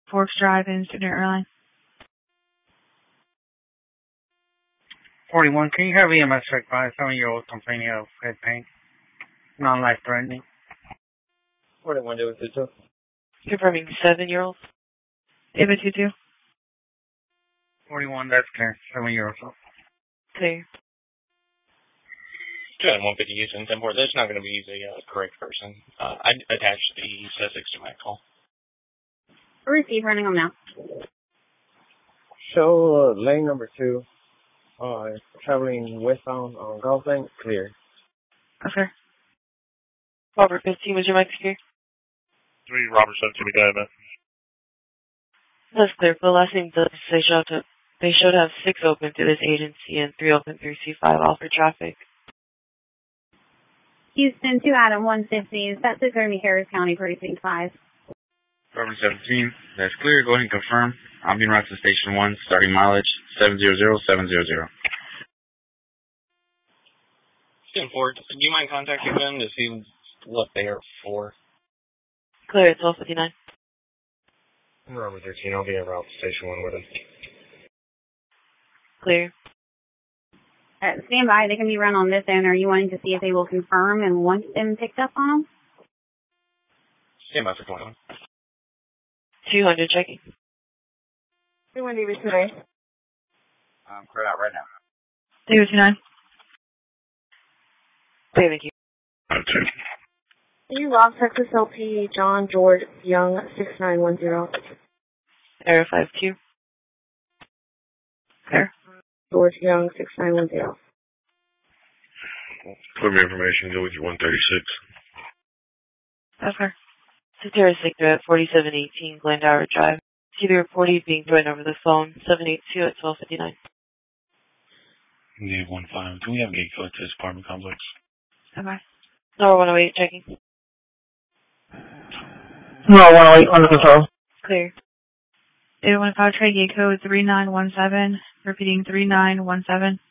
Forks Drive in Student Airline. 41, can you have EMS check by a 7-year-old complaining of head pain? Non-life threatening. 41, David 22. Confirming 7-year-old. David 22. 41, that's clear. 7-year-old. Clear. 150 Houston 10-4. That's not going to be the correct person. I attached the statistics to my call. Receive, running them now. Show lane number 2. Traveling westbound on Golf Lane, clear. Okay. Robert 15, was your mic secure? 3, Robert 17, we got it. That's clear. For the last name, they show to have 6 open through this agency and 3 open through C5, all for traffic. Houston 2 Adam 150. That's going to be Harris County Precinct 5. Robert 17, that's clear. Go ahead and confirm. I'm being routed to Station 1, starting mileage 700700. Station 4, do you mind contacting them to see what they are for? Clear, it's 1259. Robert 13, I'll be en route to Station 1 with him. Clear. Stand by. They can be run on this end. Are you wanting to see if they will confirm and want them picked up on them? Stand by for 21. 200 checking. 21 David today. I'm cleared out right now. David 29. David, you. You Rock Texas LP John George Young 6910. Error 52. Clear. George Young 6910. Clear information, go with your 136. Okay. Secretary Sector at 4718 Glendower Drive. See the reportee being joined over the phone, 782 at 1259. Negative 15. Can we have gate code to this apartment complex? Okay. Number 108 checking. No, 108 on the control. Clear. David 15, trade gate code 3917, repeating 3917.